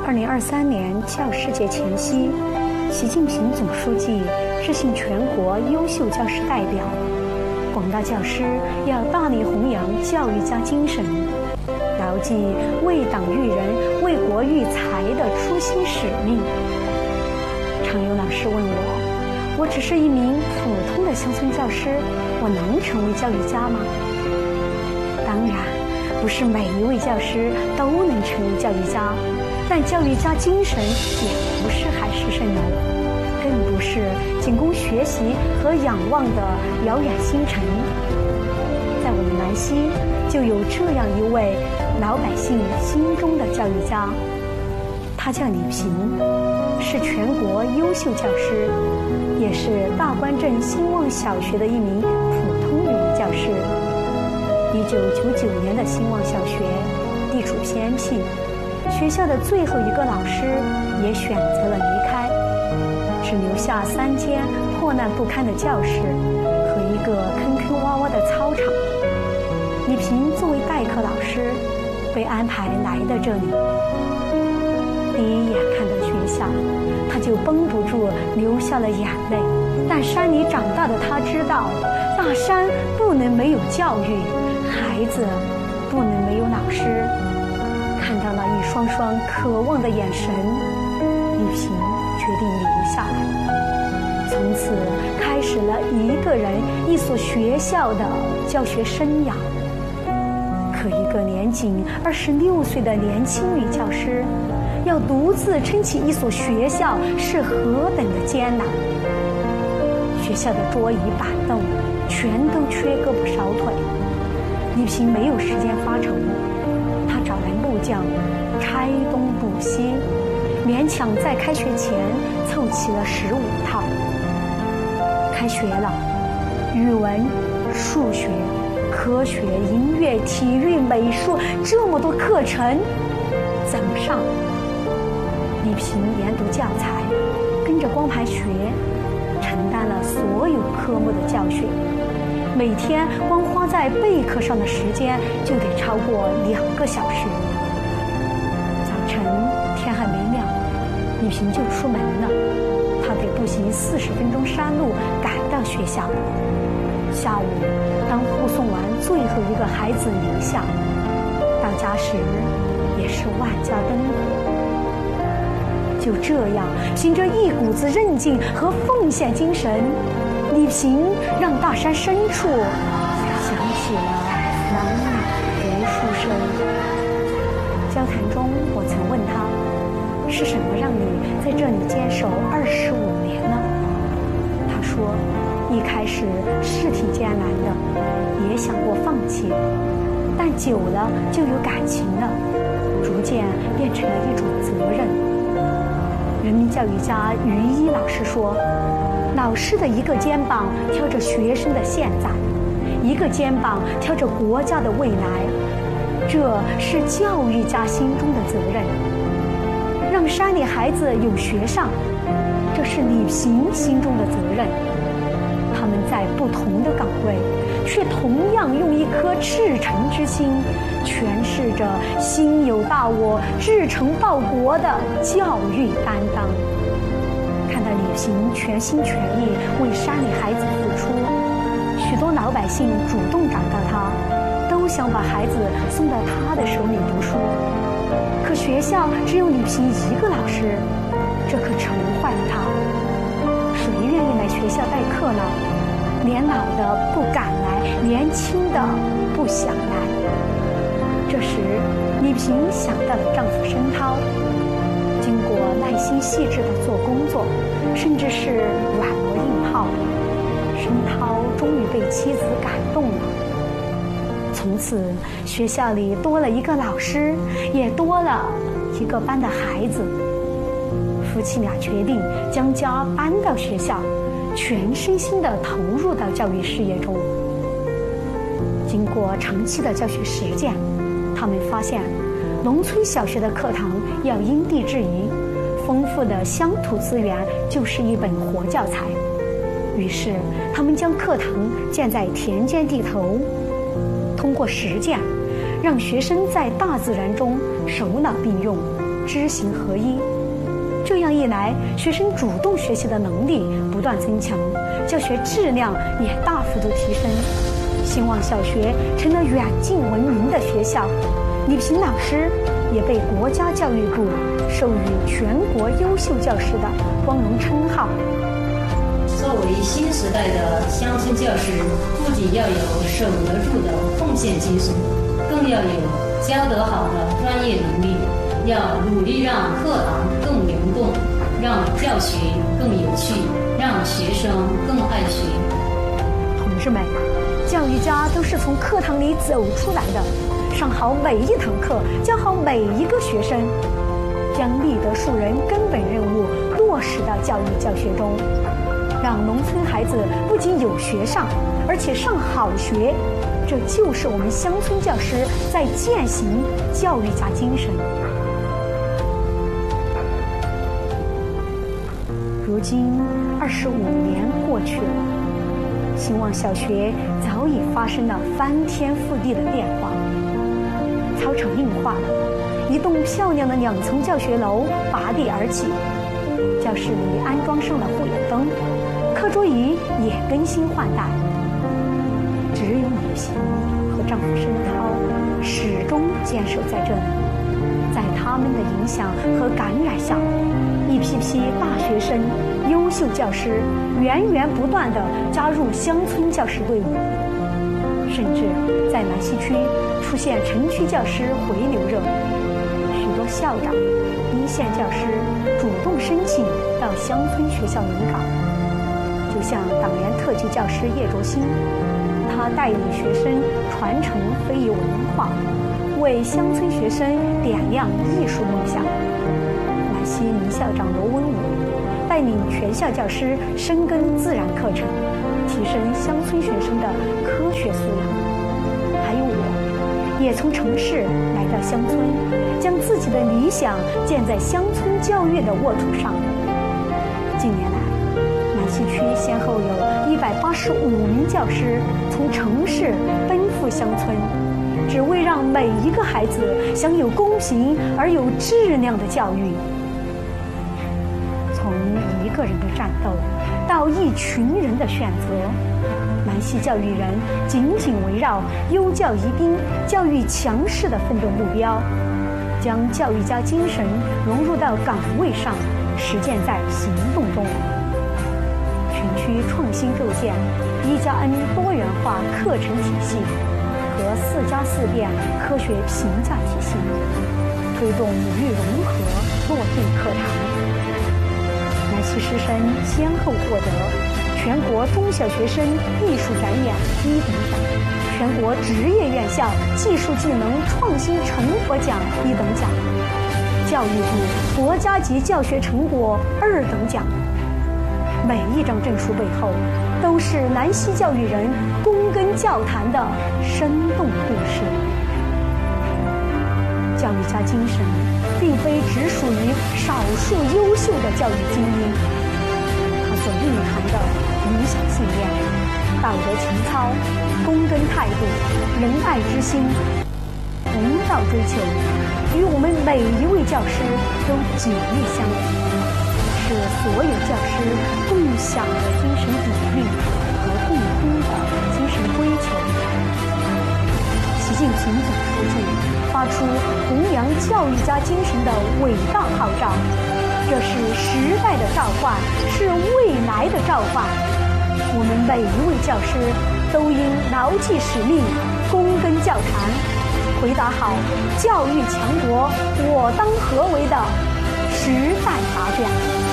2023年教师节前夕，习近平总书记致信全国优秀教师代表，广大教师要大力弘扬教育家精神，牢记为党育人、为国育才的初心使命。常有老师问我只是一名普通的乡村教师，我能成为教育家吗？当然，不是每一位教师都能成为教育家，但教育家精神也不是海市蜃楼，更不是仅供学习和仰望的遥远星辰。在我们南溪，就有这样一位老百姓心中的教育家，他叫李平，是全国优秀教师，也是大关镇兴旺小学的一名普通语文教师。1999年的兴旺小学地处偏僻，学校的最后一个老师也选择了离开，只留下3间破烂不堪的教室和一个坑坑洼洼的操场。李平作为代课老师被安排来到这里，第一眼看到学校，他就绷不住流下了眼泪。但山里长大的他知道，大山不能没有教育，孩子不能没有老师。看到了一双双渴望的眼神，李平决定留下来，从此开始了一个人一所学校的教学生涯。可一个年仅26岁的年轻女教师，要独自撑起一所学校是何等的艰难。学校的桌椅板凳全都缺胳膊少腿，李平没有时间发愁，他找来木匠拆东补西，勉强在开学前凑齐了15套。开学了，语文、数学、科学、音乐、体育、美术，这么多课程怎么上？李平研读教材，跟着光盘学，承担了所有科目的教学，每天光花在备课上的时间就得超过2个小时。早晨天还没亮，李平就出门了，他得步行40分钟山路赶到学校。下午当护送完最后一个孩子离下，到家时也是万家灯火。就这样，凭着一股子韧劲和奉献精神，李平让大山深处响起了朗朗读书声。交谈中，我曾问他，是什么让你在这里坚守25年呢？他说，一开始是挺艰难的，也想过放弃，但久了就有感情了，逐渐变成了一种责任。人民教育家于一老师说，老师的一个肩膀挑着学生的现在，一个肩膀挑着国家的未来，这是教育家心中的责任。让山里孩子有学上，这是李平心中的责任。他们在不同的岗位，却同样用一颗赤诚之心，诠释着心有大我、志诚报国的教育担当。看到李平全心全意为山里孩子付出，许多老百姓主动找到他，都想把孩子送到他的手里读书。可学校只有李平一个老师，这可愁坏了他。谁愿意来学校代课呢？年老的不敢来，年轻的不想来。这时，李平想到了丈夫申涛，经过耐心细致的做工作，甚至是软磨硬泡，申涛终于被妻子感动了。从此，学校里多了一个老师，也多了一个班的孩子。夫妻俩决定将家搬到学校，全身心地投入到教育事业中。经过长期的教学实践，他们发现，农村小学的课堂要因地制宜，丰富的乡土资源就是一本活教材。于是，他们将课堂建在田间地头，通过实践，让学生在大自然中手脑并用， 知行合一。这样一来，学生主动学习的能力不断增强，教学质量也大幅度提升。兴旺小学成了远近闻名的学校，李平老师也被国家教育部授予全国优秀教师的光荣称号。 作为新时代的乡村教师，不仅要有守得住的奉献精神，更要有教得好的专业能力，要努力让课堂更灵动，让教学更有趣，让学生更爱学。 同志们，教育家都是从课堂里走出来的，上好每一堂课，教好每一个学生，将立德树人根本任务落实到教育教学中，让农村孩子不仅有学上，而且上好学，这就是我们乡村教师在践行教育家精神。如今25年过去了，兴旺小学早已发生了翻天覆地的变化。操场硬化了，一栋漂亮的2层教学楼拔地而起，教室里安装上了护眼灯，课桌椅也更新换代。只有女性和丈夫申涛始终坚守在这里，在他们的影响和感染下，一批批大学生、优秀教师源源不断地加入乡村教师队伍，甚至在兰溪区出现城区教师回流热，许多校长、一线教师主动申请到乡村学校轮岗。就像党员特级教师叶卓新，他带领学生传承非遗文化，为乡村学生点亮艺术梦想。兰溪林校长罗文武带领全校教师深耕自然课程，提升乡村学生的科学素养。还有我，也从城市来到乡村，将自己的理想建在乡村教育的沃土上。近年来，兰溪区先后有185名教师从城市奔赴乡村，只为让每一个孩子享有公平而有质量的教育。从一个人的战斗到一群人的选择，兰溪教育人紧紧围绕优教宜宾、教育强势的奋斗目标，将教育家精神融入到岗位上，实践在行动中。全区创新构建1+N 多元化课程体系和4+4变科学评价体系，推动母育融合落地课堂。兰溪师生先后获得全国中小学生艺术展演1等奖、全国职业院校技术技能创新成果奖1等奖、教育部国家级教学成果2等奖。每一张证书背后，都是兰溪教育人躬耕教坛的生动故事。教育家精神并非只属于少数优秀的教育精英，它所蕴含的理想信念、道德情操、躬耕态度、仁爱之心、人道追求，与我们每一位教师都紧密相连，是所有教师共享的精神底蕴和共通的精神追求。习近平总书记发出弘扬教育家精神的伟大号召，这是时代的召唤，是未来的召唤。我们每一位教师都应牢记使命，躬耕教坛，回答好教育强国我当何为的时代答卷。